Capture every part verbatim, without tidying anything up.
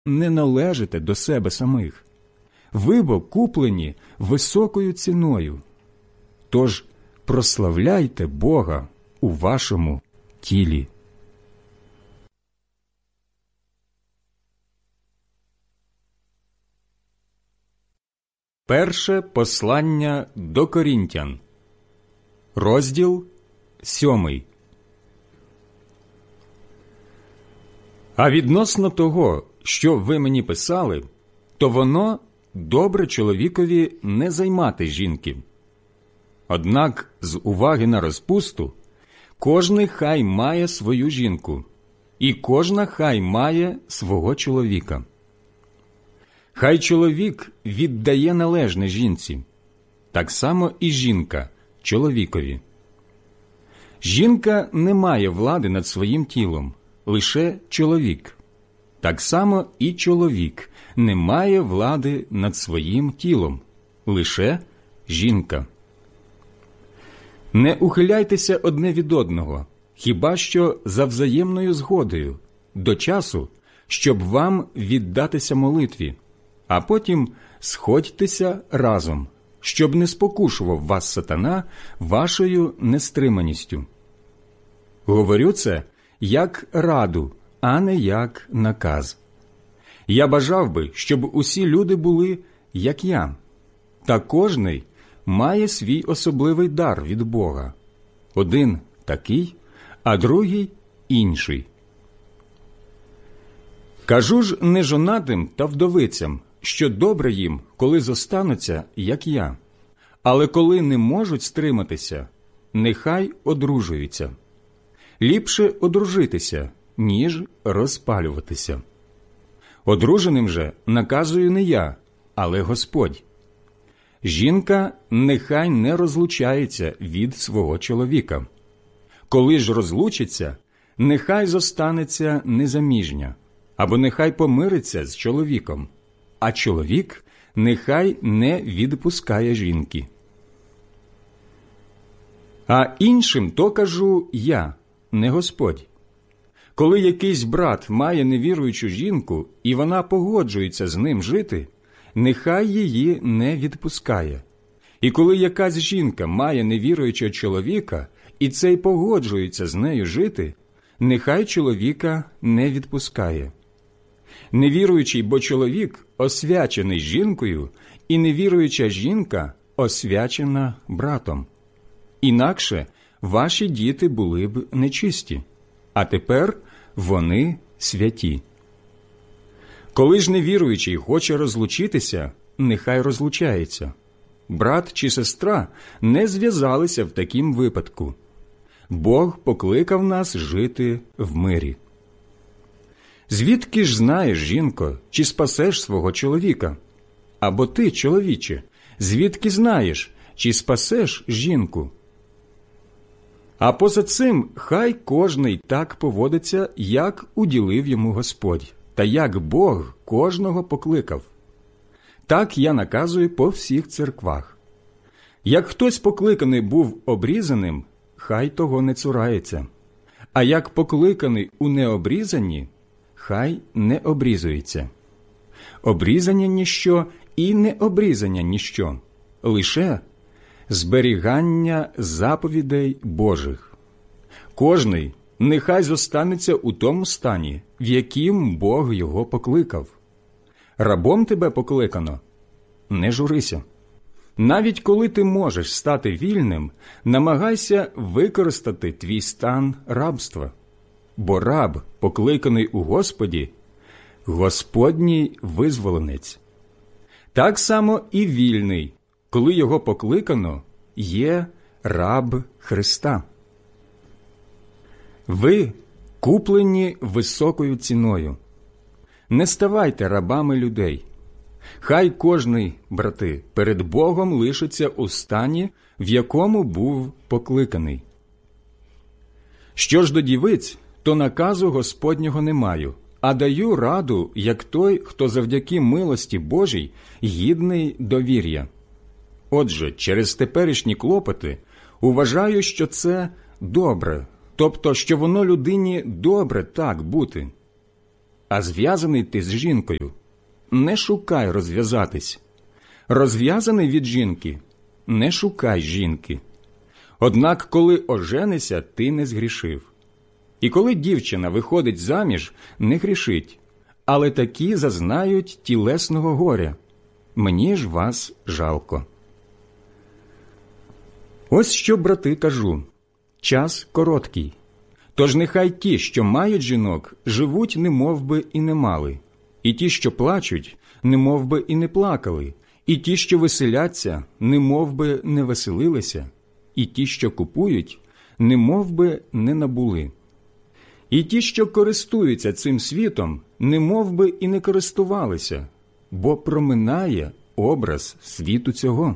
не належите до себе самих. Ви бо куплені високою ціною. Тож прославляйте Бога у вашому тілі. Перше послання до Корінтян, розділ сьомий. А відносно того, що ви мені писали, то воно добре чоловікові не займати жінки. Однак з уваги на розпусту кожний хай має свою жінку, і кожна хай має свого чоловіка. Хай чоловік віддає належне жінці, так само і жінка чоловікові. Жінка не має влади над своїм тілом, лише чоловік. Так само і чоловік не має влади над своїм тілом, лише жінка. Не ухиляйтеся одне від одного, хіба що за взаємною згодою, до часу, щоб вам віддатися молитві, а потім сходьтеся разом, щоб не спокушував вас сатана вашою нестриманістю. Говорю це як раду, а не як наказ. Я бажав би, щоб усі люди були, як я. Та кожний має свій особливий дар від Бога. Один такий, а другий інший. Кажу ж нежонатим та вдовицям, що добре їм, коли зостануться, як я. Але коли не можуть стриматися, нехай одружуються. Ліпше одружитися, ніж розпалюватися. Одруженим же наказую не я, але Господь. Жінка нехай не розлучається від свого чоловіка. Коли ж розлучиться, нехай зостанеться незаміжня, або нехай помириться з чоловіком, а чоловік нехай не відпускає жінки. А іншим то кажу я, не Господь. Коли якийсь брат має невіруючу жінку, і вона погоджується з ним жити, нехай її не відпускає. І коли якась жінка має невіруючого чоловіка, і цей погоджується з нею жити, нехай чоловіка не відпускає. Невіруючий бо чоловік освячений жінкою, і невіруюча жінка освячена братом. Інакше ваші діти були б нечисті, а тепер вони святі. Коли ж невіруючий хоче розлучитися, нехай розлучається. Брат чи сестра не зв'язалися в такім випадку. Бог покликав нас жити в мирі. Звідки ж знаєш, жінко, чи спасеш свого чоловіка? Або ти, чоловіче, звідки знаєш, чи спасеш жінку? А поза цим хай кожний так поводиться, як уділив йому Господь, та як Бог кожного покликав. Так я наказую по всіх церквах. Як хтось покликаний був обрізаним, хай того не цурається. А як покликаний у необрізанні, хай не обрізується. Обрізання – ніщо і необрізання – ніщо, лише зберігання заповідей Божих. Кожний нехай зостанеться у тому стані, в яким Бог його покликав. Рабом тебе покликано – не журися. Навіть коли ти можеш стати вільним, намагайся використати твій стан рабства. Бо раб, покликаний у Господі, Господній визволенець. Так само і вільний, коли його покликано, є раб Христа. Ви куплені високою ціною. Не ставайте рабами людей. Хай кожний, брати, перед Богом лишиться у стані, в якому був покликаний. Що ж до дівиць, то наказу Господнього не маю, а даю раду, як той, хто завдяки милості Божій гідний довір'я. Отже, через теперішні клопоти вважаю, що це добре, тобто, що воно людині добре так бути. а зв'язаний ти з жінкою, не шукай розв'язатись. Розв'язаний від жінки, не шукай жінки. Однак, коли оженися, ти не згрішив. І коли дівчина виходить заміж, не грішить, але такі зазнають тілесного горя. Мені ж вас жалко. Ось що, брати, кажу. Час короткий. Тож нехай ті, що мають жінок, живуть немов би і не мали, і ті, що плачуть, немов би і не плакали, і ті, що веселяться, немов би не веселилися, і ті, що купують, немов би не набули. І ті, що користуються цим світом, немов би і не користувалися, бо проминає образ світу цього.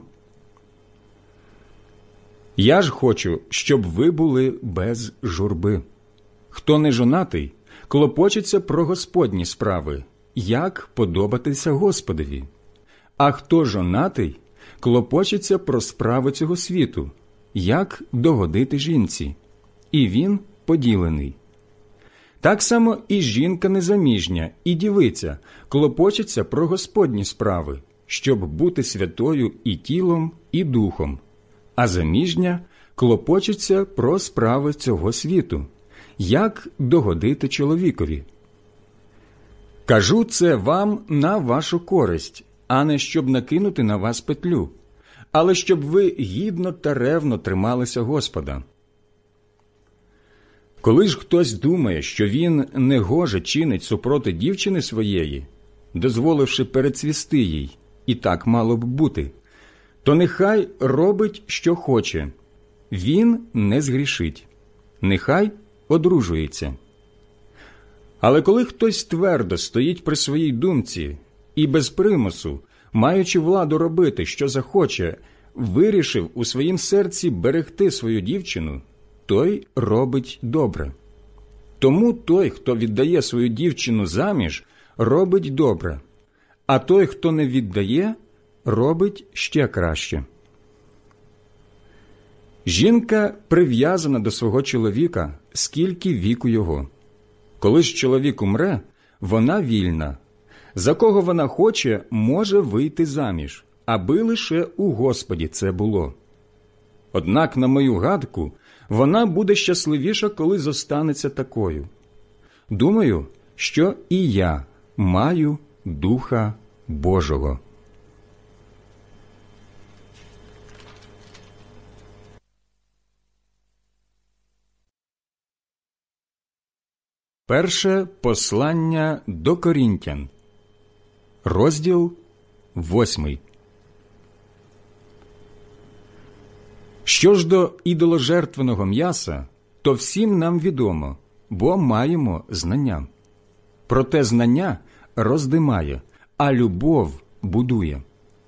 Я ж хочу, щоб ви були без журби. Хто не жонатий, клопочеться про Господні справи, як подобатися Господові. А хто жонатий, клопочеться про справи цього світу, як догодити жінці. І він поділений. Так само і жінка незаміжня, і дівиця клопочеться про Господні справи, щоб бути святою і тілом, і духом. А заміжня клопочеться про справи цього світу, як догодити чоловікові. Кажу це вам на вашу користь, а не щоб накинути на вас петлю, але щоб ви гідно та ревно трималися Господа. Коли ж хтось думає, що він негоже чинить супроти дівчини своєї, дозволивши перецвісти їй, і так мало б бути, то нехай робить, що хоче, він не згрішить, нехай одружується. Але коли хтось твердо стоїть при своїй думці і без примусу, маючи владу робити, що захоче, вирішив у своїм серці берегти свою дівчину, той робить добре. Тому той, хто віддає свою дівчину заміж, робить добре, а той, хто не віддає, робить ще краще. Жінка прив'язана до свого чоловіка, скільки віку його. Коли ж чоловік умре, вона вільна. За кого вона хоче, може вийти заміж, аби лише у Господі це було. Однак, на мою гадку, вона буде щасливіша, коли зостанеться такою. Думаю, що і я маю Духа Божого. Перше послання до Корінтян, розділ восьмий. Що ж до ідоложертвеного м'яса, то всім нам відомо, бо маємо знання. Проте знання роздимає, а любов будує.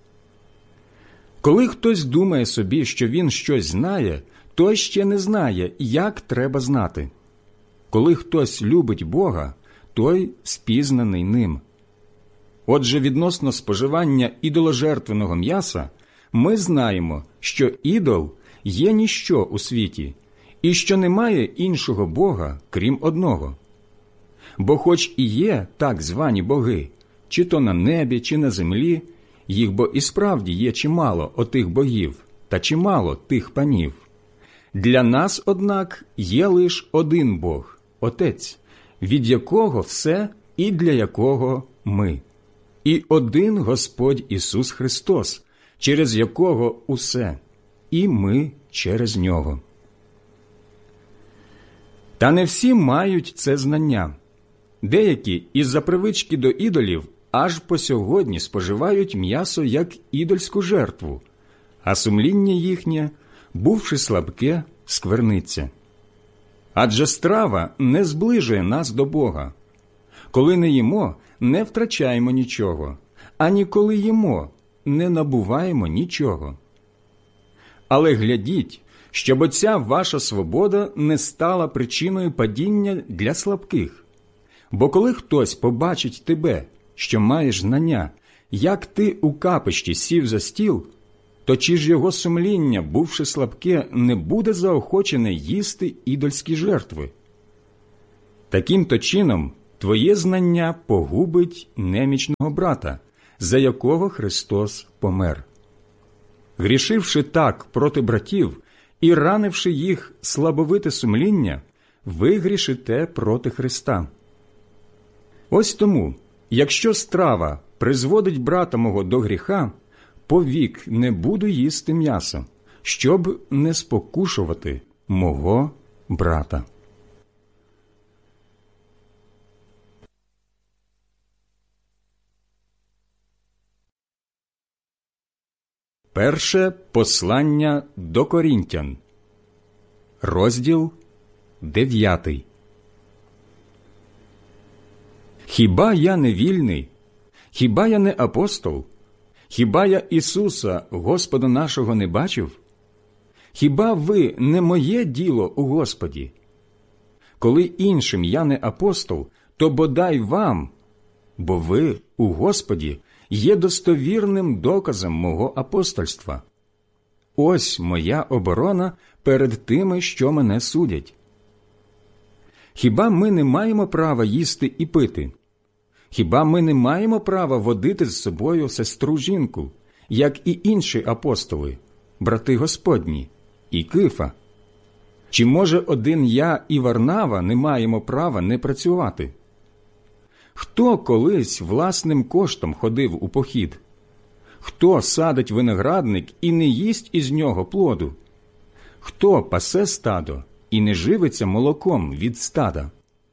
Коли хтось думає собі, що він щось знає, той ще не знає, як треба знати. Коли хтось любить Бога, той спізнаний ним. Отже, відносно споживання ідоложертвеного м'яса, ми знаємо, що ідол є ніщо у світі, і що немає іншого Бога, крім одного. Бо хоч і є так звані боги, чи то на небі, чи на землі, їх бо і справді є чимало отих богів, та чимало тих панів. Для нас, однак, є лиш один Бог, Отець, від якого все і для якого ми. І один Господь Ісус Христос, через якого усе, і ми через Нього. Та не всі мають це знання. Деякі із-за привички до ідолів аж по сьогодні споживають м'ясо як ідольську жертву, а сумління їхнє, бувши слабке, скверниться. Адже страва не зближує нас до Бога. Коли не їмо, не втрачаємо нічого, ані коли їмо, не набуваємо нічого. Але глядіть, щоб оця ваша свобода не стала причиною падіння для слабких. Бо коли хтось побачить тебе, що маєш знання, як ти у капищі сів за стіл, то чи ж його сумління, бувши слабке, не буде заохочене їсти ідольські жертви? Таким-то чином твоє знання погубить немічного брата, за якого Христос помер. Грішивши так проти братів і ранивши їх слабовите сумління, ви грішите проти Христа. Ось тому, якщо страва призводить брата мого до гріха, повік не буду їсти м'яса, щоб не спокушувати мого брата. Перше послання до Корінтян, розділ дев'ятий. Хіба я не вільний? Хіба я не апостол? Хіба я Ісуса, Господа нашого, не бачив? Хіба ви не моє діло у Господі? Коли іншим я не апостол, то бодай вам, бо ви у Господі є достовірним доказом мого апостольства. Ось моя оборона перед тими, що мене судять. Хіба ми не маємо права їсти і пити? Хіба ми не маємо права водити з собою сестру-жінку, як і інші апостоли, брати Господні, і Кифа? Чи, може, один я і Варнава не маємо права не працювати? Хто колись власним коштом ходив у похід? Хто садить виноградник і не їсть із нього плоду? Хто пасе стадо і не живиться молоком від стада?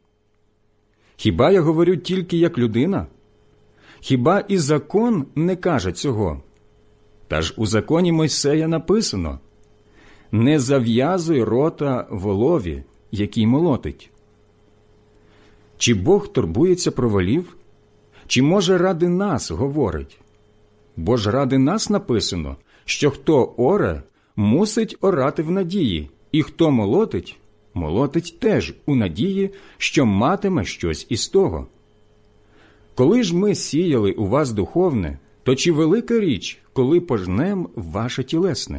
Хіба я говорю тільки як людина? Хіба і закон не каже цього? Та ж у законі Мойсея написано: «Не зав'язуй рота волові, який молотить». Чи Бог турбується про волів? Чи, може, ради нас говорить? Бо ж ради нас написано, що хто оре, мусить орати в надії, і хто молотить, молотить теж у надії, що матиме щось із того. Коли ж ми сіяли у вас духовне, то чи велика річ, коли пожнем ваше тілесне?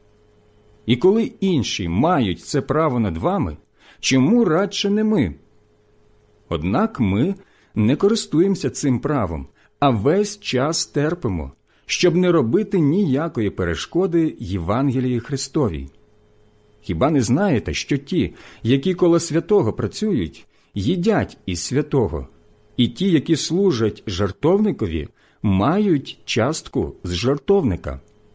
І коли інші мають це право над вами, чому радше не ми? Однак ми не користуємося цим правом, а весь час терпимо, щоб не робити ніякої перешкоди Євангелії Христовій. Хіба не знаєте, що ті, які коло святого працюють, їдять із святого, і ті, які служать жертовникові, мають частку з жертовника?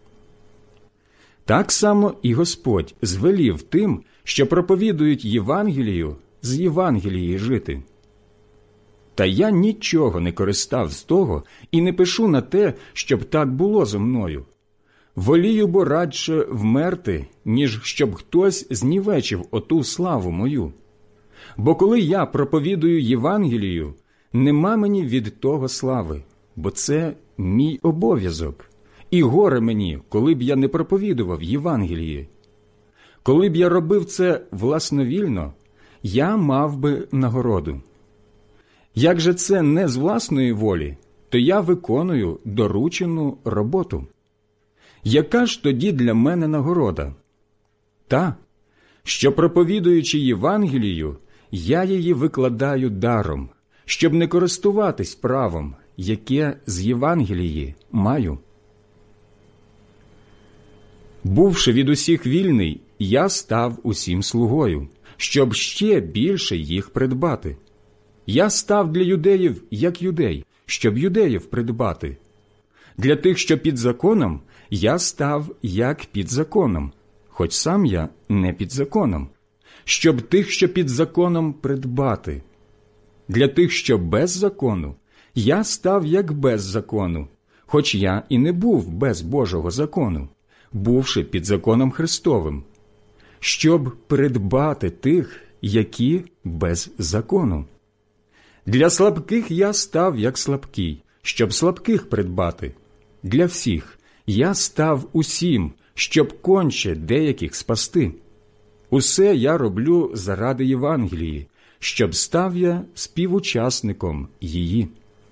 Так само і Господь звелів тим, що проповідують Євангелію, з Євангелії жити. Та я нічого не користав з того і не пишу на те, щоб так було зо мною. Волію бо радше вмерти, ніж щоб хтось знівечив оту славу мою. Бо коли я проповідую Євангелію, нема мені від того слави, бо це мій обов'язок. І горе мені, коли б я не проповідував Євангелії. Коли б я робив це власновільно, я мав би нагороду. Як же це не з власної волі, то я виконую доручену роботу. Яка ж тоді для мене нагорода? Та, що, проповідуючи Євангелію, я її викладаю даром, щоб не користуватись правом, яке з Євангелії маю. Бувши від усіх вільний, я став усім слугою, щоб ще більше їх придбати. Я став для юдеїв, як юдей, щоб юдеїв придбати. Для тих, що під законом, я став, як під законом, хоч сам я не під законом, щоб тих, що під законом, придбати. Для тих, що без закону, я став, як без закону, хоч я і не був без Божого закону, бувши під законом Христовим, щоб придбати тих, які без закону. Для слабких я став, як слабкий, щоб слабких придбати. Для всіх я став усім, щоб конче деяких спасти. Усе я роблю заради Євангелії, щоб став я співучасником її.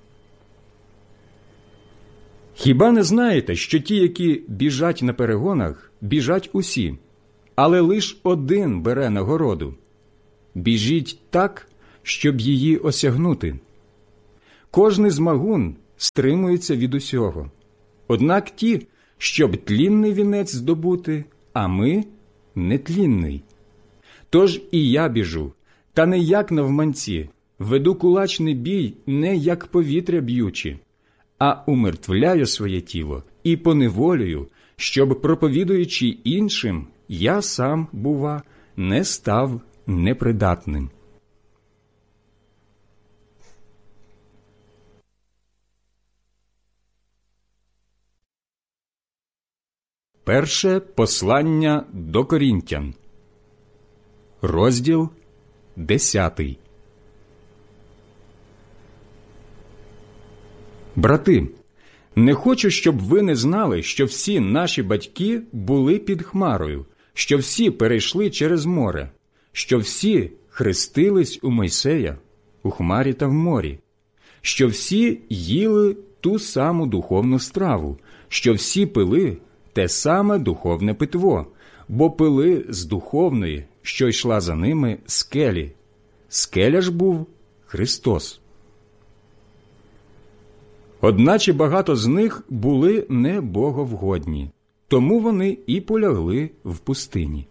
Хіба не знаєте, що ті, які біжать на перегонах, біжать усі, але лиш один бере нагороду? Біжіть так, щоб її осягнути. Кожний змагун стримується від усього. Однак ті, щоб тлінний вінець здобути, а ми – нетлінний. Тож і я біжу, та не як навманці, веду кулачний бій не як повітря б'ючи, а умертвляю своє тіло і поневолюю, щоб, проповідуючи іншим, я сам, бува, не став непридатним. Перше послання до Корінтян, розділ десятий. Брати, не хочу, щоб ви не знали, що всі наші батьки були під хмарою, що всі перейшли через море, що всі хрестились у Мойсея, у хмарі та в морі, що всі їли ту саму духовну страву, що всі пили те саме духовне питво, бо пили з духовної, що йшла за ними, скелі. Скеля ж був Христос. Одначе багато з них були не боговгодні, тому вони і полягли в пустині.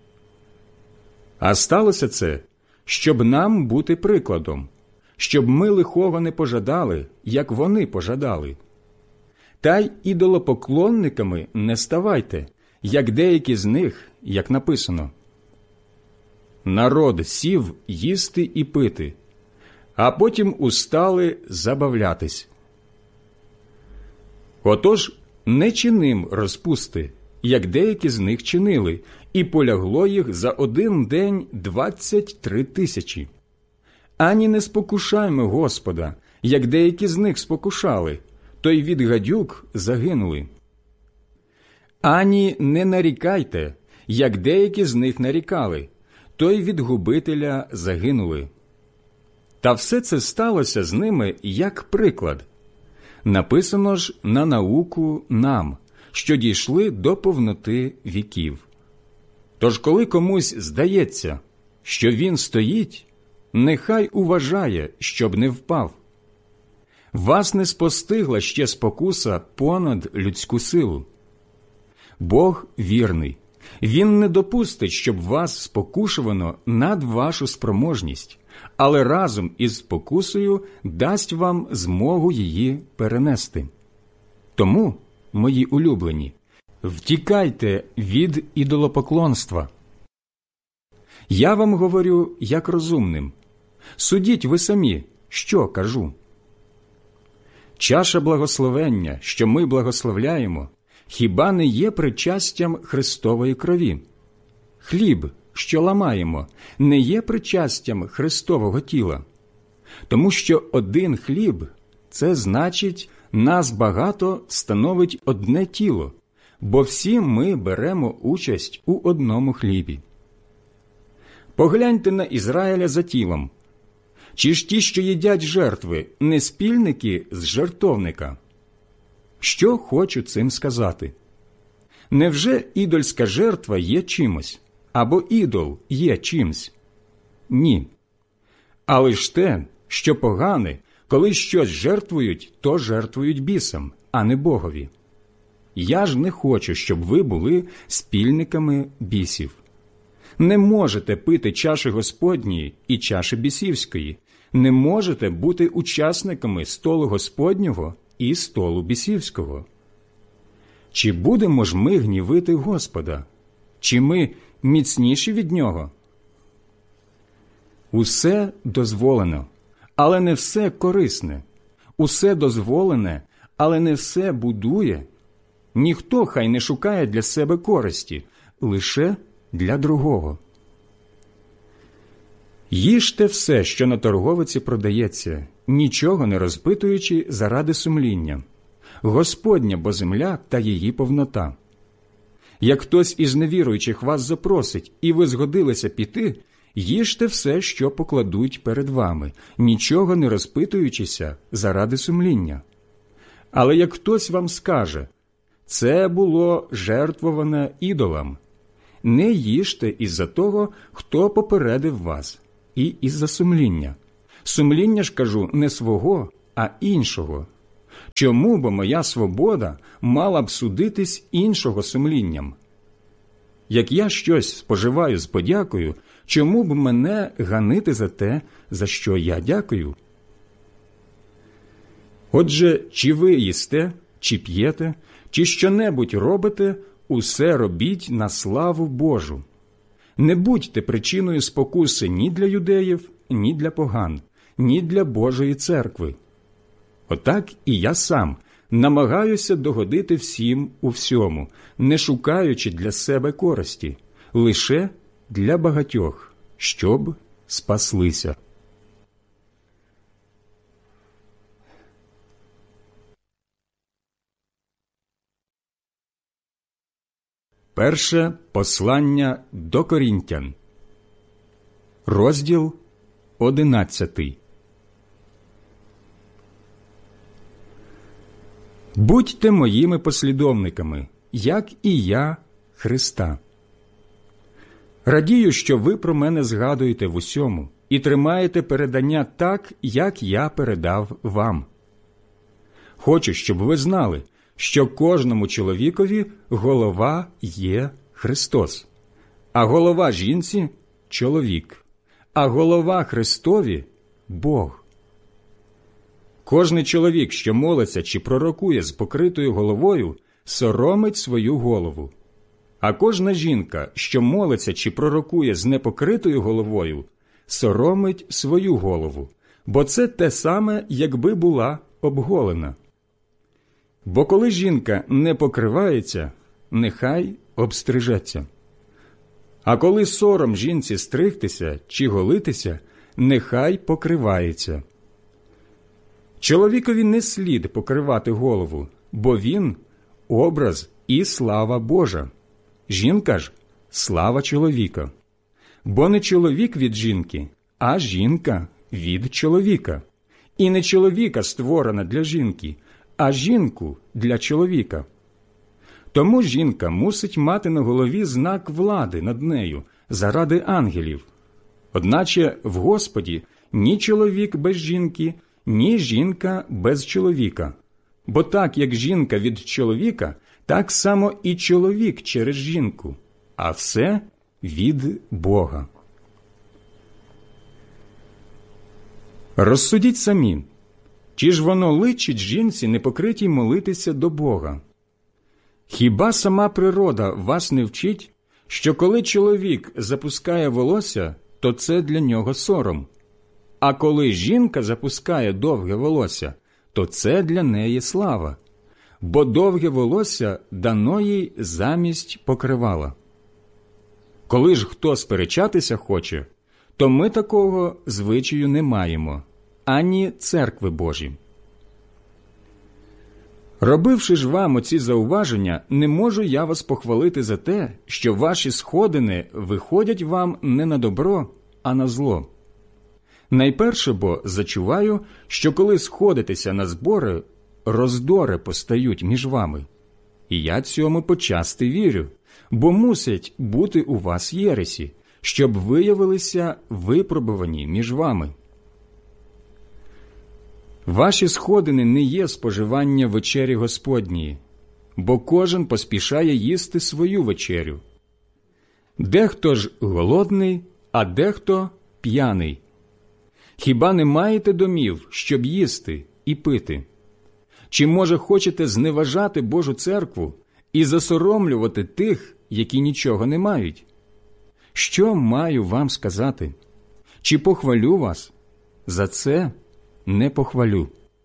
А сталося це, щоб нам бути прикладом, щоб ми лихого не пожадали, як вони пожадали. Та й ідолопоклонниками не ставайте, як деякі з них, як написано. Народ сів їсти і пити, а потім устали забавлятись. Отож, не чиним розпусти, як деякі з них чинили, і полягло їх за один день двадцять три тисячі. Ані не спокушаймо Господа, як деякі з них спокушали, то й від гадюк загинули. Ані не нарікайте, як деякі з них нарікали, то й від губителя загинули. Та все це сталося з ними як приклад. Написано ж на науку нам, що дійшли до повноти віків. Тож коли комусь здається, що він стоїть, нехай уважає, щоб не впав. Вас не спостигла ще спокуса понад людську силу. Бог вірний. Він не допустить, щоб вас спокушувано над вашу спроможність, але разом із спокусою дасть вам змогу її перенести. Тому, мої улюблені, втікайте від ідолопоклонства. Я вам говорю як розумним. Судіть ви самі, що кажу. Чаша благословення, що ми благословляємо, хіба не є причастям Христової крові? Хліб, що ламаємо, не є причастям Христового тіла. Тому що один хліб – це значить, нас багато становить одне тіло, бо всі ми беремо участь у одному хлібі. Погляньте на Ізраїля за тілом. Чи ж ті, що їдять жертви, не спільники з жертовника? Що хочу цим сказати? Невже ідольська жертва є чимось, або ідол є чимсь? Ні. Але ж те, що погане, коли щось жертвують, то жертвують бісам, а не Богові. Я ж не хочу, щоб ви були спільниками бісів. Не можете пити чаші Господньої і чаші бісівської, не можете бути учасниками столу Господнього і столу бісівського. Чи будемо ж ми гнівити Господа? Чи ми міцніші від Нього? Усе дозволено, але не все корисне. Усе дозволене, але не все будує. Ніхто хай не шукає для себе користі, лише для другого. Їжте все, що на торговиці продається, нічого не розпитуючи заради сумління. Господня бо земля та її повнота. Як хтось із невіруючих вас запросить, і ви згодилися піти, їжте все, що покладуть перед вами, нічого не розпитуючися заради сумління. Але як хтось вам скаже, це було жертвоване ідолам, не їжте із-за того, хто попередив вас, і із-за сумління. Сумління ж, кажу, не свого, а іншого. Чому бо моя свобода мала б судитись іншого сумлінням? Як я щось споживаю з подякою, чому б мене ганити за те, за що я дякую? Отже, чи ви їсте, чи п'єте, чи що-небудь робите, усе робіть на славу Божу. Не будьте причиною спокуси ні для юдеїв, ні для поган, ні для Божої церкви. Отак і я сам намагаюся догодити всім у всьому, не шукаючи для себе користі, лише для багатьох, щоб спаслися. Перше послання до Корінтян, розділ одинадцятий. Будьте моїми послідовниками, як і я Христа. Радію, що ви про мене згадуєте в усьому і тримаєте передання так, як я передав вам. Хочу, щоб ви знали, що кожному чоловікові голова є Христос, а голова жінці – чоловік, а голова Христові – Бог. Кожний чоловік, що молиться чи пророкує з покритою головою, соромить свою голову. А кожна жінка, що молиться чи пророкує з непокритою головою, соромить свою голову, бо це те саме, якби була обголена. Бо коли жінка не покривається, нехай обстрижеться. А коли сором жінці стригтися чи голитися, нехай покривається. Чоловікові не слід покривати голову, бо він – образ і слава Божа. Жінка ж – слава чоловіка. Бо не чоловік від жінки, а жінка від чоловіка. І не чоловіка створена для жінки, а жінку для чоловіка. Тому жінка мусить мати на голові знак влади над нею заради ангелів. Одначе в Господі ні чоловік без жінки, ні жінка без чоловіка. Бо так, як жінка від чоловіка, так само і чоловік через жінку, а все від Бога. Розсудіть самі, чи ж воно личить жінці непокритій молитися до Бога? Хіба сама природа вас не вчить, що коли чоловік запускає волосся, то це для нього сором, а коли жінка запускає довге волосся, то це для неї слава, бо довге волосся дано їй замість покривала. Коли ж хто сперечатися хоче, то ми такого звичаю не маємо, ані церкви Божі. Робивши ж вам оці зауваження, не можу я вас похвалити за те, що ваші сходини виходять вам не на добро, а на зло. Найперше бо зачуваю, що коли сходитеся на збори, роздори постають між вами. І я цьому почасти вірю, бо мусять бути у вас єресі, щоб виявилися випробувані між вами. Ваші сходини не є споживання вечері Господньої, бо кожен поспішає їсти свою вечерю. Дехто ж голодний, а дехто п'яний. Хіба не маєте домів, щоб їсти і пити? Чи, може, хочете зневажати Божу церкву і засоромлювати тих, які нічого не мають? Що маю вам сказати? Чи похвалю вас? За це не похвалю.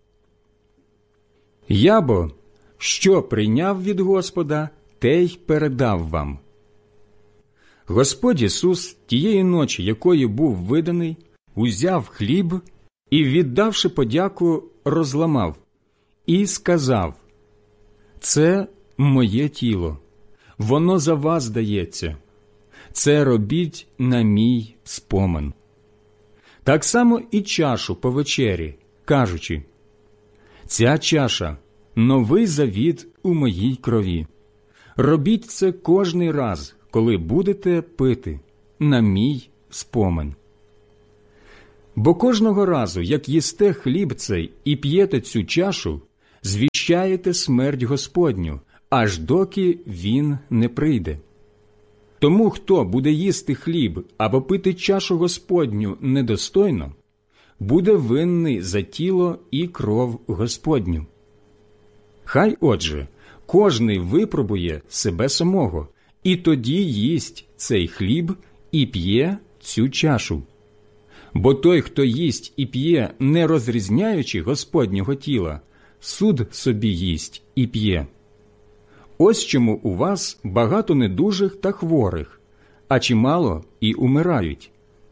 Я бо, що прийняв від Господа, те й передав вам. Господь Ісус тієї ночі, якої був виданий, узяв хліб і, віддавши подяку, розламав і сказав: «Це моє тіло, воно за вас дається. Це робіть на мій спомин». Так само і чашу по вечері, кажучи: «Ця чаша – новий завіт у моїй крові. Робіть це кожний раз, коли будете пити, на мій спомин». Бо кожного разу, як їсте хліб цей і п'єте цю чашу, звіщаєте смерть Господню, аж доки Він не прийде. Тому, хто буде їсти хліб або пити чашу Господню недостойно, буде винний за тіло і кров Господню. Хай, отже, кожний випробує себе самого, і тоді їсть цей хліб і п'є цю чашу. Бо той, хто їсть і п'є, не розрізняючи Господнього тіла, суд собі їсть і п'є. Ось чому у вас багато недужих та хворих, а чимало і умирають.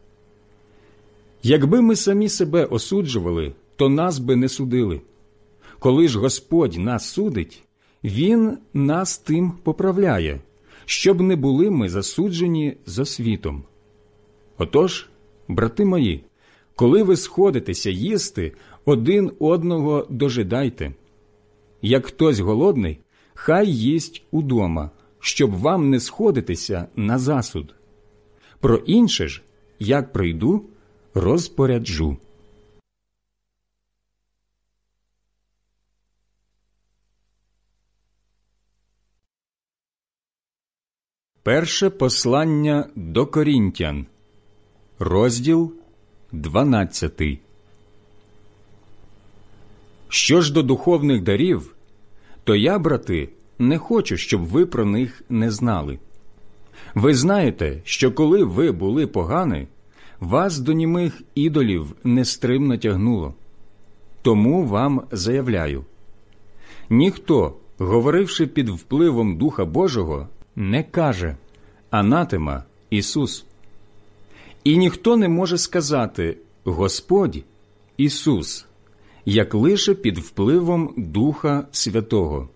Якби ми самі себе осуджували, то нас би не судили. Коли ж Господь нас судить, Він нас тим поправляє, щоб не були ми засуджені за світом. Отож, брати мої, коли ви сходитеся їсти, один одного дожидайте. Як хтось голодний, хай їсть удома, щоб вам не сходитися на засуд. Про інше ж, як прийду, розпоряджу. Перше послання до Корінтян, розділ дванадцятий. Що ж до духовних дарів, то я, брати, не хочу, щоб ви про них не знали. Ви знаєте, що коли ви були погані, вас до німих ідолів нестримно тягнуло. Тому вам заявляю, ніхто, говоривши під впливом Духа Божого, не каже «Анатема Ісус». І ніхто не може сказати «Господь Ісус», як лише під впливом Духа Святого.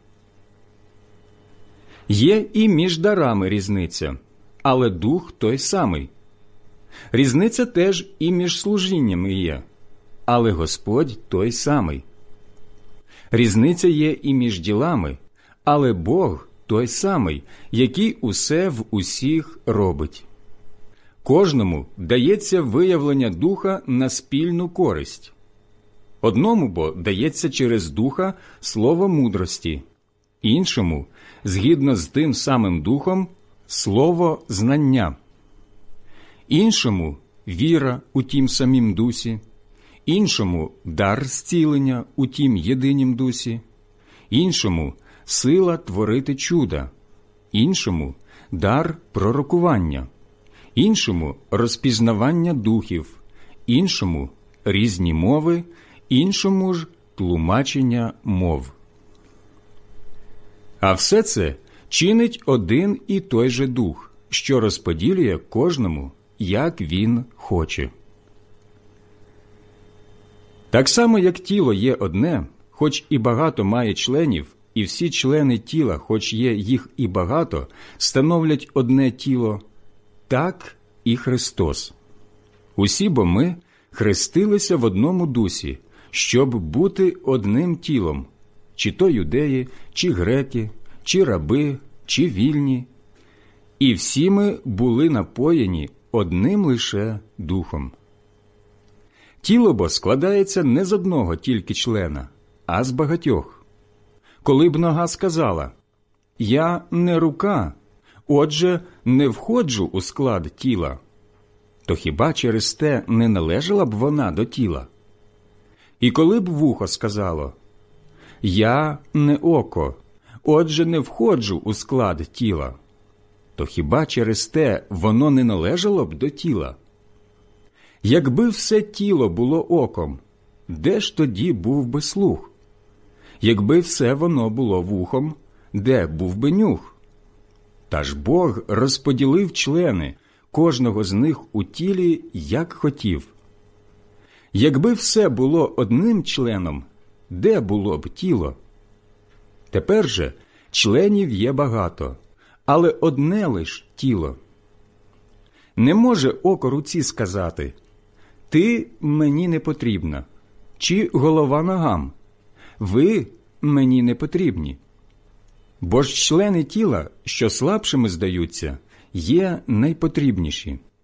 Є і між дарами різниця, але Дух той самий. Різниця теж і між служіннями є, але Господь той самий. Різниця є і між ділами, але Бог той самий, який усе в усіх робить. Кожному дається виявлення Духа на спільну користь. Одному бо дається через Духа слово мудрості, іншому, згідно з тим самим Духом, слово знання, іншому віра у тім самім Дусі, іншому дар зцілення у тім єдинім Дусі, іншому сила творити чуда, іншому дар пророкування, іншому розпізнавання духів, іншому різні мови, іншому ж тлумачення мов. А все це чинить один і той же Дух, що розподілює кожному, як він хоче. Так само, як тіло є одне, хоч і багато має членів, і всі члени тіла, хоч є їх і багато, становлять одне тіло, так і Христос. Усі бо ми хрестилися в одному дусі, щоб бути одним тілом, чи то юдеї, чи греки, чи раби, чи вільні. І всі ми були напоєні одним лише Духом. Тіло бо складається не з одного тільки члена, а з багатьох. Коли б нога сказала «Я не рука, отже, не входжу у склад тіла», то хіба через те не належала б вона до тіла? І коли б вухо сказало «Я не око, отже, не входжу у склад тіла», то хіба через те воно не належало б до тіла? Якби все тіло було оком, де ж тоді був би слух? Якби все воно було вухом, де був би нюх? Та ж Бог розподілив члени, кожного з них у тілі, як хотів. Якби все було одним членом, де було б тіло? Тепер же членів є багато, але одне лиш тіло. Не може око руці сказати «Ти мені не потрібна», чи голова ногам «Ви мені не потрібні». Бо ж члени тіла, що слабшими здаються, є найпотрібніші.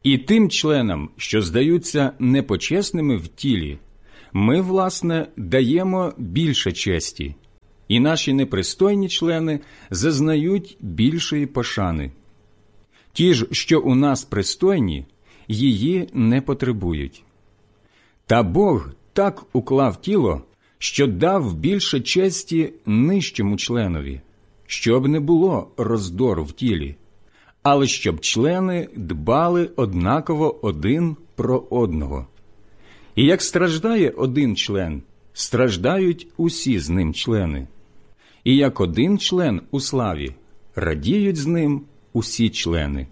І тим членам, що здаються непочесними в тілі, ми, власне, даємо більше честі, і наші непристойні члени зазнають більшої пошани. Ті ж, що у нас пристойні, її не потребують. Та Бог так уклав тіло, що дав більше честі нижчому членові, щоб не було роздору в тілі, але щоб члени дбали однаково один про одного. І як страждає один член, страждають усі з ним члени. І як один член у славі, радіють з ним усі члени.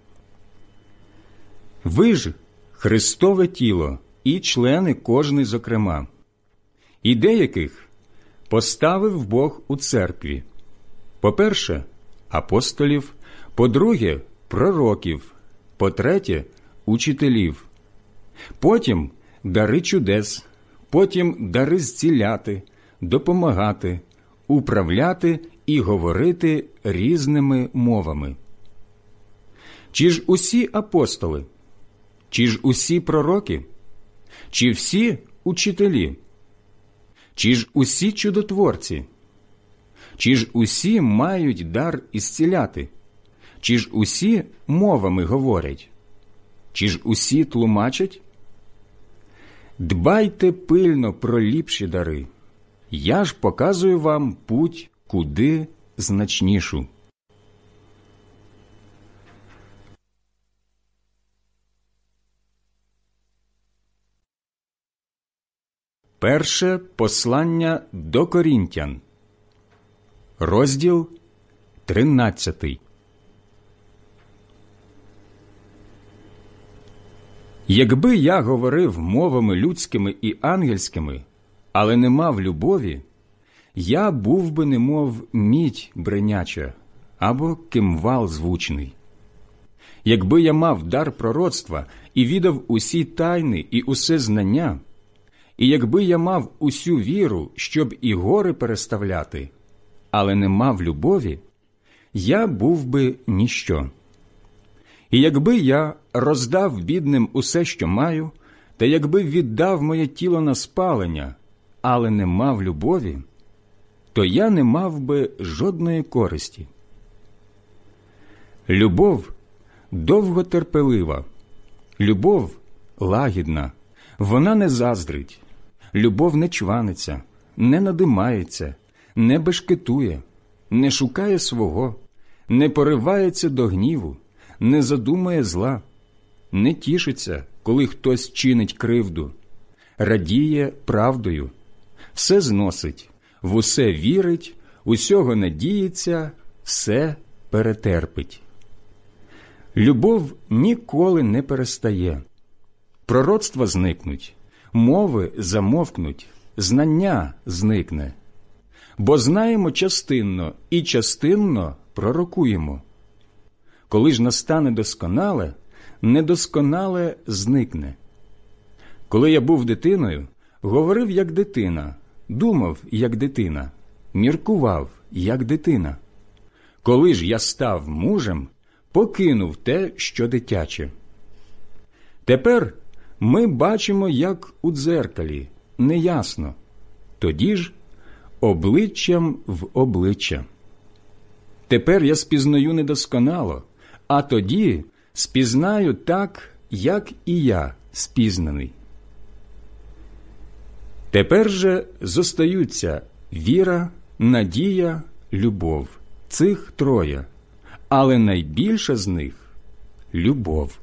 Ви ж – Христове тіло, і члени кожний зокрема. І деяких поставив Бог у церкві. По-перше, апостолів, по-друге, пророків, по-третє, учителів. Потім дари чудес, потім дари зціляти, допомагати, управляти і говорити різними мовами. Чи ж усі апостоли? Чи ж усі пророки? Чи всі учителі? Чи ж усі чудотворці? Чи ж усі мають дар ісціляти? Чи ж усі мовами говорять? Чи ж усі тлумачать? Дбайте пильно про ліпші дари. Я ж показую вам путь куди значнішу. Перше послання до Корінтян, розділ тринадцятий. Якби я говорив мовами людськими і ангельськими, але не мав любові, я був би немов мідь бриняча або кимвал звучний. Якби я мав дар пророцтва і відав усі тайни і усе знання, і якби я мав усю віру, щоб і гори переставляти, але не мав любові, я був би ніщо. І якби я роздав бідним усе, що маю, та якби віддав моє тіло на спалення, але не мав любові, то я не мав би жодної користі. Любов довготерпелива, любов лагідна, вона не заздрить, любов не чваниться, не надимається, не бешкетує, не шукає свого, не поривається до гніву, не задумує зла, не тішиться, коли хтось чинить кривду, радіє правдою, все зносить, в усе вірить, усього надіється, все перетерпить. Любов ніколи не перестає. Пророцтва зникнуть, мови замовкнуть, знання зникне. Бо знаємо частинно і частинно пророкуємо. Коли ж настане досконале, недосконале зникне. Коли я був дитиною, говорив як дитина, думав як дитина, міркував як дитина. Коли ж я став мужем, покинув те, що дитяче. Тепер ми бачимо, як у дзеркалі, неясно, тоді ж обличчям в обличчя. Тепер я спізнаю недосконало, а тоді спізнаю так, як і я спізнаний. Тепер же зостаються віра, надія, любов, цих троє, але найбільша з них – любов.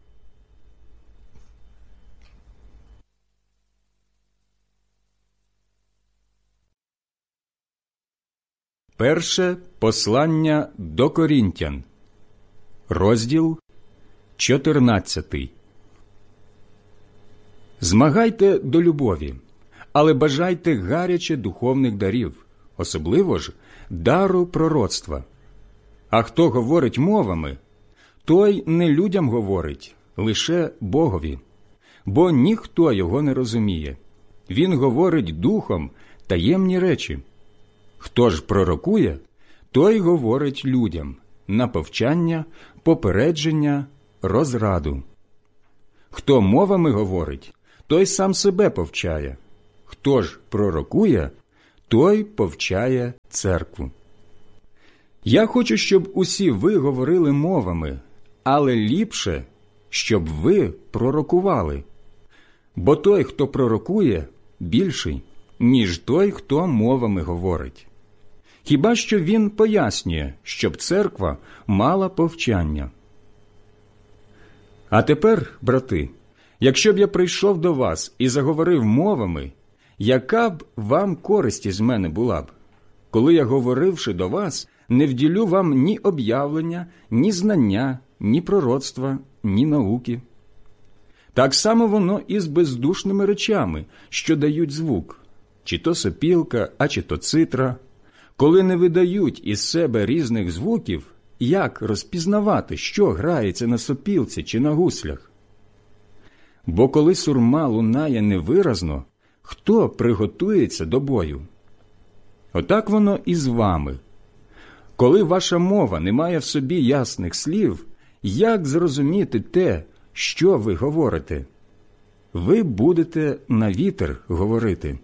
Перше послання до Корінтян, розділ чотирнадцятий. Змагайте до любові, але бажайте гаряче духовних дарів, особливо ж дару пророцтва. А хто говорить мовами, той не людям говорить, лише Богові, бо ніхто його не розуміє. Він говорить духом таємні речі. Хто ж пророкує, той говорить людям на повчання, попередження, розраду. Хто мовами говорить, той сам себе повчає. Хто ж пророкує, той повчає церкву. Я хочу, щоб усі ви говорили мовами, але ліпше, щоб ви пророкували. Бо той, хто пророкує, більший, ніж той, хто мовами говорить. Хіба що він пояснює, щоб церква мала повчання. А тепер, брати, якщо б я прийшов до вас і заговорив мовами, яка б вам користь із мене була б, коли я, говоривши до вас, не вділю вам ні об'явлення, ні знання, ні пророцтва, ні науки? Так само воно і з бездушними речами, що дають звук, чи то сопілка, а чи то цитра. Коли не видають із себе різних звуків, як розпізнавати, що грається на сопілці чи на гуслях? Бо коли сурма лунає невиразно, хто приготується до бою? Отак воно і з вами. Коли ваша мова не має в собі ясних слів, як зрозуміти те, що ви говорите? Ви будете на вітер говорити.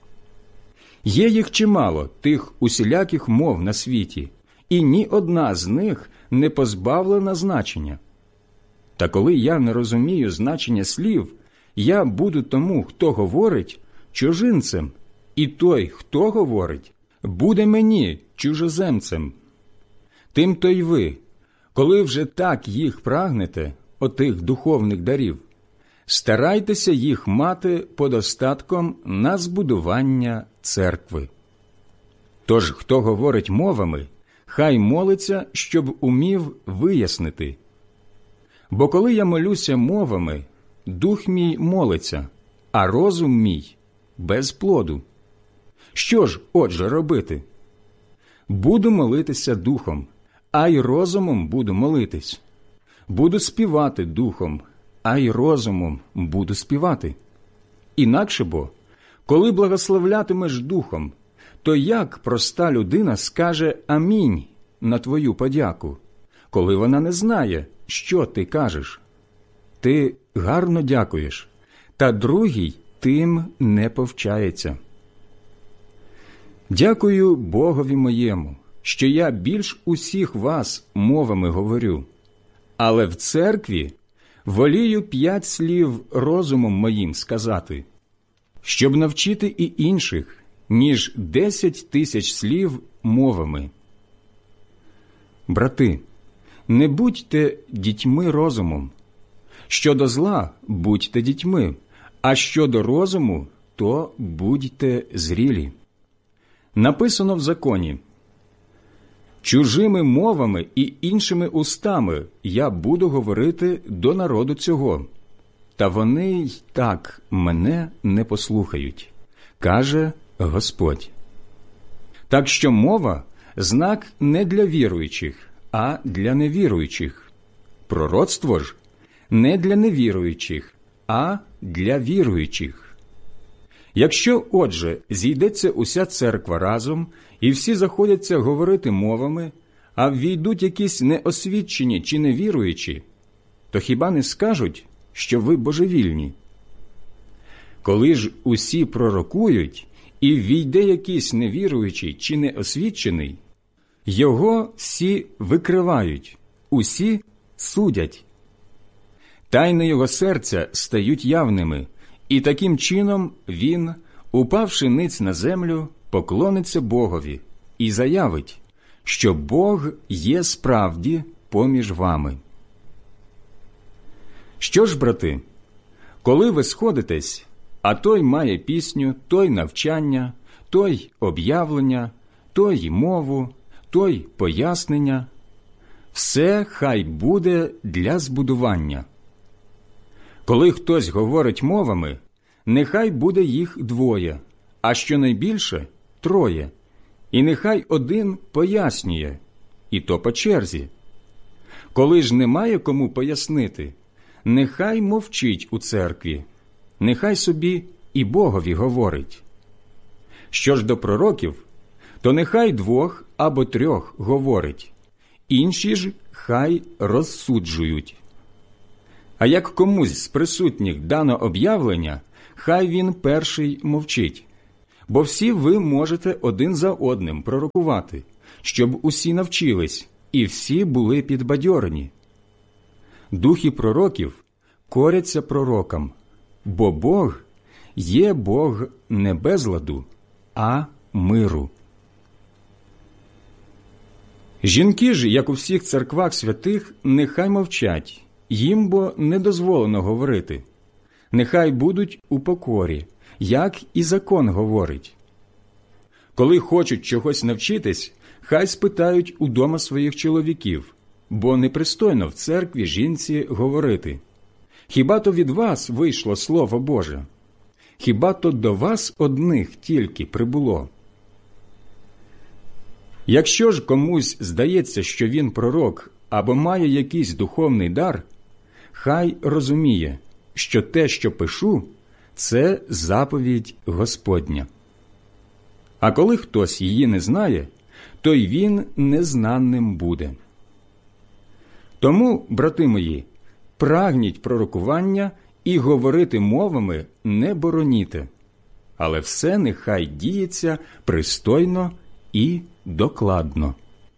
Є їх чимало, тих усіляких мов на світі, і ні одна з них не позбавлена значення. Та коли я не розумію значення слів, я буду тому, хто говорить, чужинцем, і той, хто говорить, буде мені чужоземцем. Тим-то й ви, коли вже так їх прагнете, отих духовних дарів, старайтеся їх мати подостатком на збудування церкви. Тож, хто говорить мовами, хай молиться, щоб умів вияснити. Бо коли я молюся мовами, дух мій молиться, а розум мій без плоду. Що ж, отже, робити? Буду молитися духом, а й розумом буду молитись. Буду співати духом, а й розумом буду співати. Інакше бо, коли благословлятимеш духом, то як проста людина скаже «Амінь» на твою подяку, коли вона не знає, що ти кажеш? Ти гарно дякуєш, та другий тим не повчається. Дякую Богові моєму, що я більш усіх вас мовами говорю, але в церкві волію п'ять слів розумом моїм сказати, щоб навчити і інших, ніж десять тисяч слів мовами. Брати, не будьте дітьми розумом. Щодо зла будьте дітьми, а щодо розуму, то будьте зрілі. Написано в законі: «Чужими мовами і іншими устами я буду говорити до народу цього, та вони й так мене не послухають, каже Господь». Так що мова – знак не для віруючих, а для невіруючих. Пророцтво ж – не для невіруючих, а для віруючих. Якщо, отже, зійдеться уся церква разом, і всі заходяться говорити мовами, а ввійдуть якісь неосвічені чи невіруючі, то хіба не скажуть, що ви божевільні? Коли ж усі пророкують, і ввійде якийсь невіруючий чи неосвічений, його всі викривають, усі судять. Тайни його серця стають явними, і таким чином він, упавши ниць на землю, поклониться Богові і заявить, що Бог є справді поміж вами. Що ж, брати, коли ви сходитесь, а той має пісню, той навчання, той об'явлення, той мову, той пояснення, все хай буде для збудування. Коли хтось говорить мовами, нехай буде їх двоє, а щонайбільше – троє, і нехай один пояснює, і то по черзі. Коли ж немає кому пояснити, нехай мовчить у церкві, нехай собі і Богові говорить. Що ж до пророків, то нехай двох або трьох говорить, інші ж хай розсуджують. А як комусь з присутніх дано об'явлення, хай він перший мовчить. Бо всі ви можете один за одним пророкувати, щоб усі навчились, і всі були підбадьорені. Духи пророків коряться пророкам, бо Бог є Бог не безладу, а миру. Жінки ж, як у всіх церквах святих, нехай мовчать, їм бо не дозволено говорити. Нехай будуть у покорі, як і закон говорить. Коли хочуть чогось навчитись, хай спитають удома своїх чоловіків, бо непристойно в церкві жінці говорити. Хіба то від вас вийшло Слово Боже? Хіба то до вас одних тільки прибуло? Якщо ж комусь здається, що він пророк або має якийсь духовний дар, хай розуміє, що те, що пишу, це заповідь Господня. А коли хтось її не знає, то й він незнаним буде. Тому, брати мої, прагніть пророкування і говорити мовами не бороніте, але все нехай діється пристойно і докладно.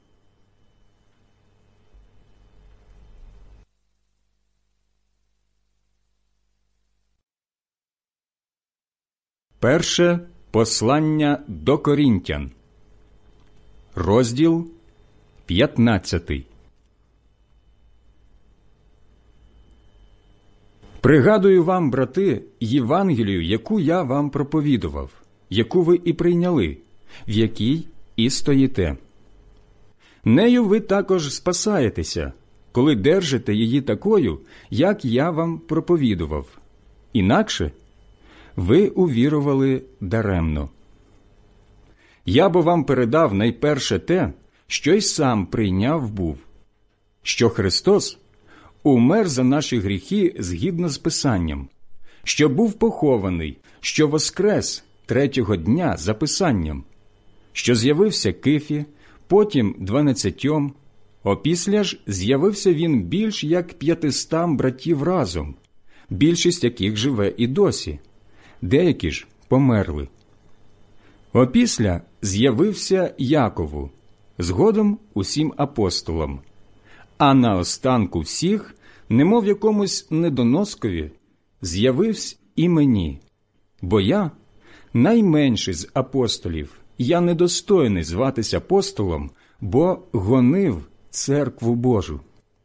Перше послання до Корінтян, розділ п'ятнадцятий. Пригадую вам, брати, Євангелію, яку я вам проповідував, яку ви і прийняли, в якій і стоїте. Нею ви також спасаєтеся, коли держите її такою, як я вам проповідував. Інакше ви увірували даремно. Я бо вам передав найперше те, що й сам прийняв був, що Христос умер за наші гріхи згідно з Писанням, що був похований, що воскрес третього дня за Писанням, що з'явився Кифі, потім дванадцятьом, опісля ж з'явився він більш як п'ятистам братів разом, більшість яких живе і досі, деякі ж померли. Опісля з'явився Якову, згодом усім апостолам, а наостанку всіх, немов якомусь недоноскові, з'явився і мені, бо я, найменший з апостолів, я недостойний зватись апостолом, бо гонив церкву Божу.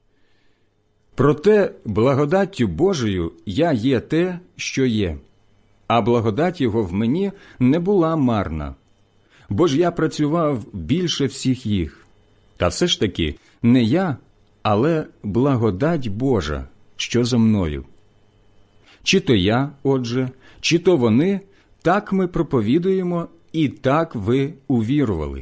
Проте благодаттю Божою я є те, що є, а благодать Його в мені не була марна, бо ж я працював більше всіх їх. Та все ж таки не я, але благодать Божа, що зо мною. Чи то я, отже, чи то вони, так ми проповідуємо, і так ви увірували.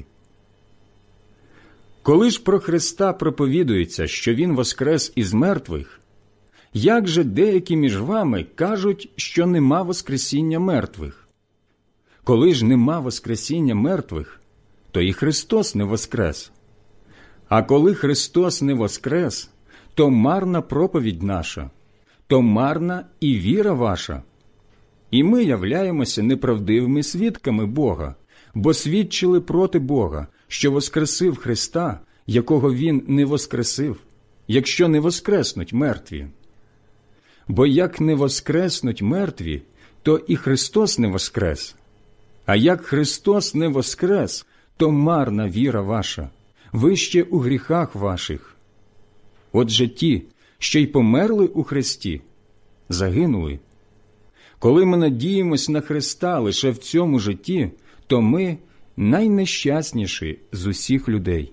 Коли ж про Христа проповідується, що Він воскрес із мертвих, як же деякі між вами кажуть, що нема воскресіння мертвих? Коли ж нема воскресіння мертвих, то і Христос не воскрес. А коли Христос не воскрес, то марна проповідь наша, то марна і віра ваша. І ми являємося неправдивими свідками Бога, бо свідчили проти Бога, що воскресив Христа, якого Він не воскресив, якщо не воскреснуть мертві. Бо як не воскреснуть мертві, то і Христос не воскрес. А як Христос не воскрес, то марна віра ваша, ви ще у гріхах ваших. Отже ті, що й померли у Христі, загинули. Коли ми надіємось на Христа лише в цьому житті, то ми найнещасніші з усіх людей.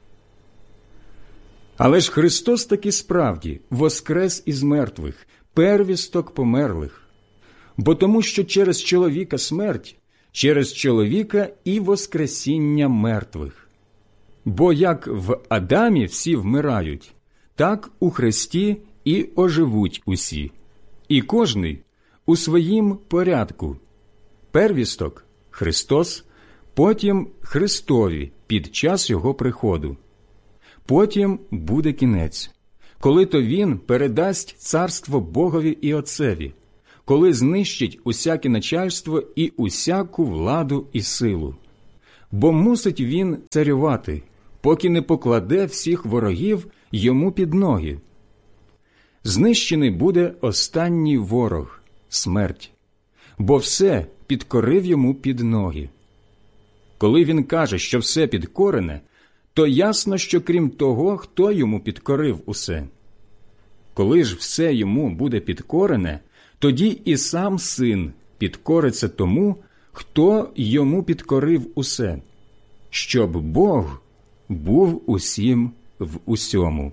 Але ж Христос таки справді воскрес із мертвих, первісток померлих. Бо тому, що через чоловіка смерть, через чоловіка і воскресіння мертвих. Бо як в Адамі всі вмирають, так у Христі і оживуть усі, і кожний у своїм порядку. Первісток – Христос, потім Христові під час Його приходу. Потім буде кінець, коли то він передасть царство Богові і Отцеві, коли знищить усяке начальство і усяку владу і силу. Бо мусить він царювати, поки не покладе всіх ворогів йому під ноги. Знищений буде останній ворог – смерть, бо все підкорив йому під ноги. Коли він каже, що все підкорене, то ясно, що крім того, хто йому підкорив усе. Коли ж все йому буде підкорене, тоді і сам син підкориться тому, хто йому підкорив усе, щоб Бог був усім в усьому.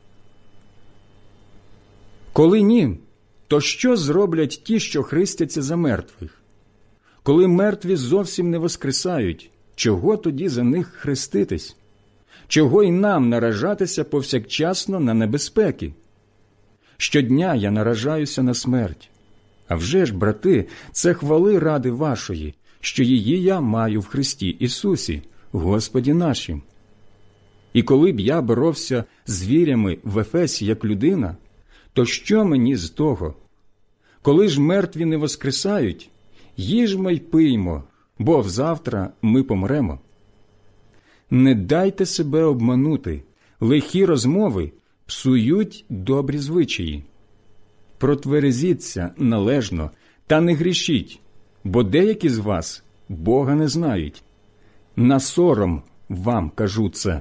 Коли ні, то що зроблять ті, що хрестяться за мертвих? Коли мертві зовсім не воскресають, чого тоді за них хреститись? Чого й нам наражатися повсякчасно на небезпеки? Щодня я наражаюся на смерть. А вже ж, брати, це хвали ради вашої, що її я маю в Христі Ісусі, Господі нашим. І коли б я боровся з вірями в Ефесі як людина, то що мені з того? Коли ж мертві не воскресають, їжмо й пиймо, бо взавтра ми помремо. Не дайте себе обманути, лихі розмови псують добрі звичаї. Протверезіться належно та не грішіть, бо деякі з вас Бога не знають. На сором вам кажу це.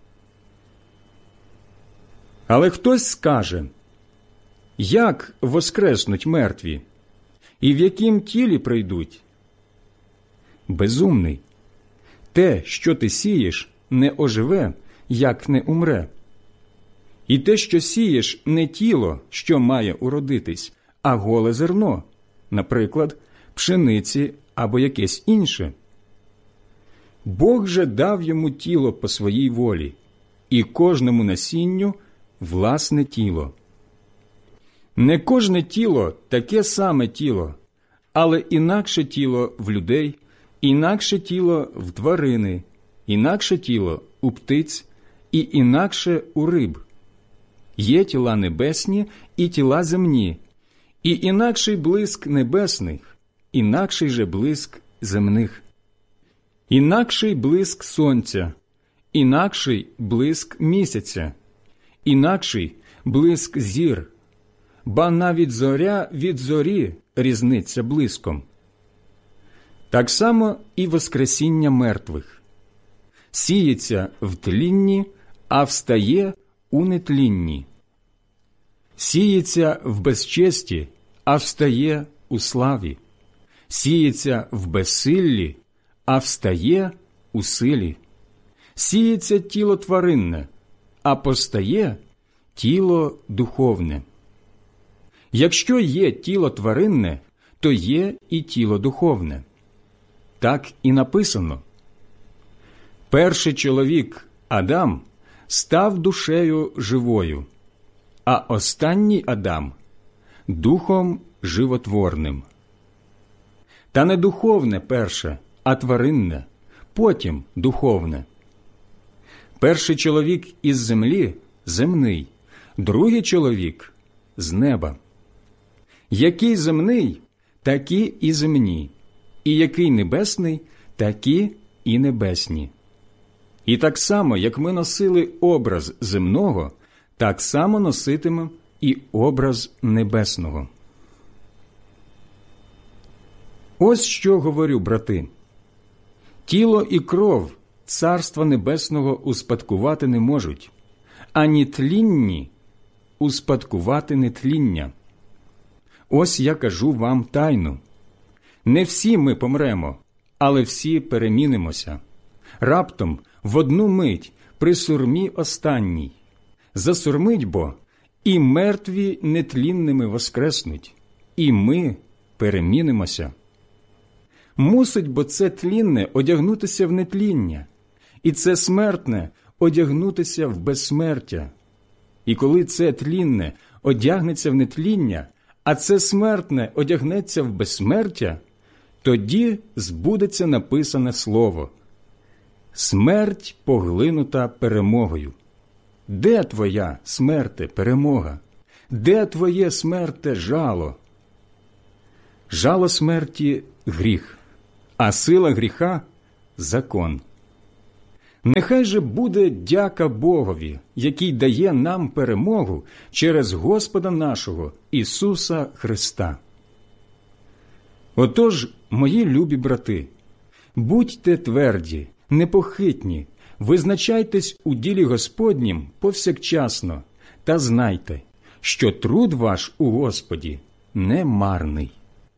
Але хтось скаже: як воскреснуть мертві? І в яким тілі прийдуть? Безумний. Те, що ти сієш, не оживе, як не умре. І те, що сієш, не тіло, що має уродитись, а голе зерно, наприклад, пшениці або якесь інше. Бог же дав йому тіло по своїй волі, і кожному насінню власне тіло. Не кожне тіло таке саме тіло, але інакше тіло в людей, інакше тіло в тварини, інакше тіло у птиць і інакше у риб. Є тіла небесні і тіла земні, і інакший блиск небесних, інакший же блиск земних. Інакший блиск сонця, інакший блиск місяця, інакший блиск зір, ба навіть зоря від зорі різниться блиском. Так само і воскресіння мертвих. Сіється в тлінні, а встає у нетлінні. Сіється в безчесті, а встає у славі. Сіється в безсиллі, а встає у силі. Сіється тіло тваринне, а постає тіло духовне. Якщо є тіло тваринне, то є і тіло духовне. Так і написано. Перший чоловік, Адам, став душею живою, а останній Адам – духом животворним. Та не духовне перше, а тваринне, потім духовне. Перший чоловік із землі – земний, другий чоловік – з неба. Який земний, такі і земні, і який небесний, такі і небесні. І так само, як ми носили образ земного, так само носитимемо і образ небесного. Ось що говорю, брати. Тіло і кров Царства Небесного успадкувати не можуть, ані тлінні успадкувати нетління. Ось я кажу вам тайну. Не всі ми помремо, але всі перемінимося. Раптом, в одну мить, при сурмі останній. Засурмить бо, і мертві нетлінними воскреснуть, і ми перемінимося. Мусить бо це тлінне одягнутися в нетління, і це смертне одягнутися в безсмертя. І коли це тлінне одягнеться в нетління, а це смертне одягнеться в безсмертя, тоді збудеться написане слово: «Смерть поглинута перемогою». де твоя, смерте, перемога? Де твоє, смерте, жало? Жало смерті – гріх, а сила гріха – закон. Нехай же буде дяка Богові, який дає нам перемогу через Господа нашого Ісуса Христа. Отож, мої любі брати, будьте тверді, непохитні, визначайтесь у ділі Господнім повсякчасно, та знайте, що труд ваш у Господі не марний.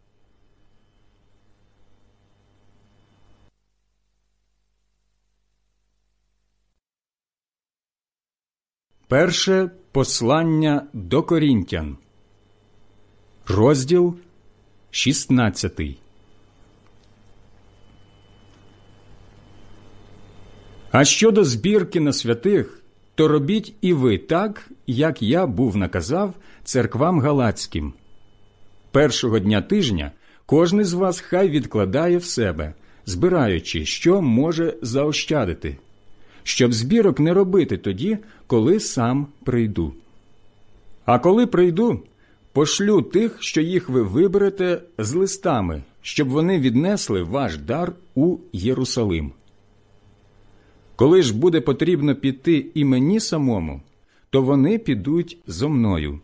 Перше послання до Корінтян, розділ шістнадцятий. А щодо збірки на святих, то робіть і ви так, як я був наказав церквам галатським. Першого дня тижня кожний з вас хай відкладає в себе, збираючи, що може заощадити, щоб збірок не робити тоді, коли сам прийду. А коли прийду, пошлю тих, що їх ви виберете, з листами, щоб вони віднесли ваш дар у Єрусалим. Коли ж буде потрібно піти і мені самому, то вони підуть зо мною.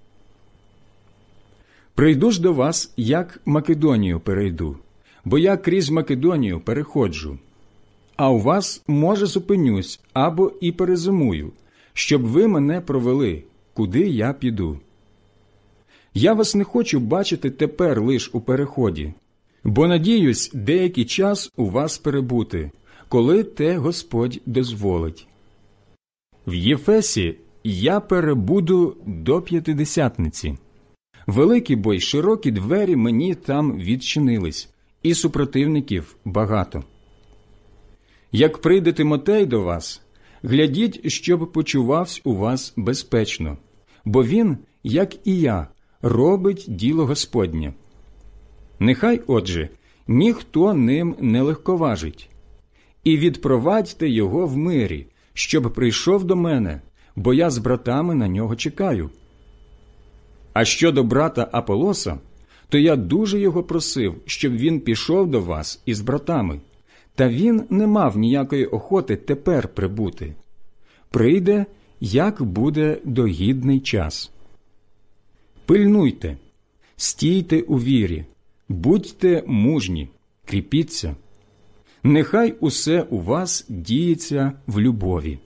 Прийду ж до вас, як Македонію перейду, бо я крізь Македонію переходжу. А у вас, може, зупинюсь або і перезимую, щоб ви мене провели, куди я піду. Я вас не хочу бачити тепер лиш у переході, бо надіюсь деякий час у вас перебути, коли те Господь дозволить. В Єфесі я перебуду до П'ятидесятниці. Великі бо й широкі двері мені там відчинились, і супротивників багато. Як прийде Тимотей до вас, глядіть, щоб почувався у вас безпечно, бо він, як і я, робить діло Господнє. Нехай, отже, ніхто ним не легковажить. І відпровадьте його в мирі, щоб прийшов до мене, бо я з братами на нього чекаю. А щодо брата Аполоса, то я дуже його просив, щоб він пішов до вас із братами, та він не мав ніякої охоти тепер прибути. Прийде, як буде догідний час. Пильнуйте, стійте у вірі, будьте мужні, кріпіться. Нехай усе у вас діється в любові.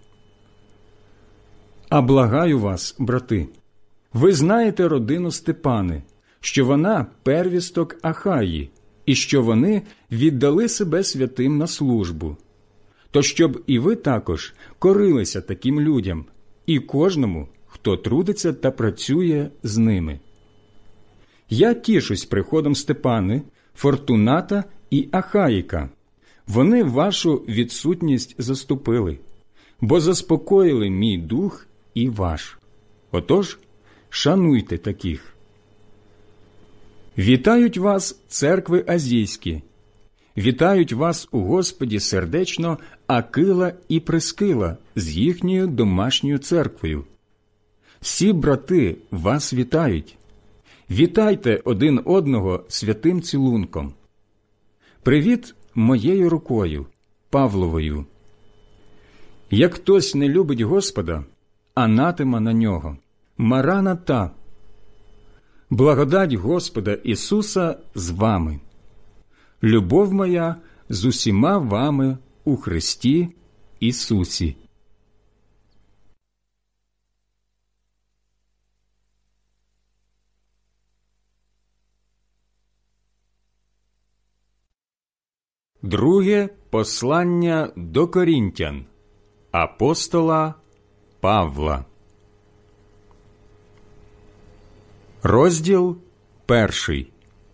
А благаю вас, брати, ви знаєте родину Степани, що вона первісток Ахаї, і що вони віддали себе святим на службу. То щоб і ви також корилися таким людям, і кожному, хто трудиться та працює з ними. Я тішусь приходом Степани, Фортуната і Ахаїка. Вони вашу відсутність заступили, бо заспокоїли мій дух і ваш. Отож, шануйте таких. Вітають вас церкви азійські. Вітають вас у Господі сердечно Акила і Прискила з їхньою домашньою церквою. Всі брати вас вітають. Вітайте один одного святим цілунком. Привіт моєю рукою, Павловою. Як хтось не любить Господа, анатема на нього. Мараната. Благодать Господа Ісуса з вами. Любов моя з усіма вами у Христі Ісусі. Друге послання до Корінтян апостола Павла. Розділ перший.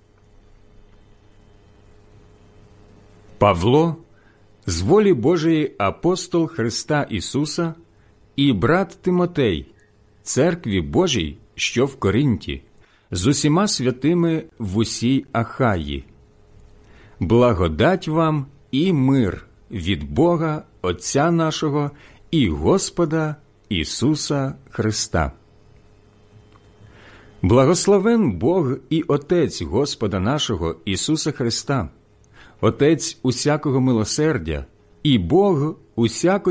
Павло, з волі Божої апостол Христа Ісуса, і брат Тимотей, церкві Божій, що в Коринті, з усіма святими в усій Ахаї. Благодать вам і мир від Бога Отця нашого і Господа Ісуса Христа. Благословен Бог і Отець Господа нашого Ісуса Христа, Отець усякого милосердя і Бог усякої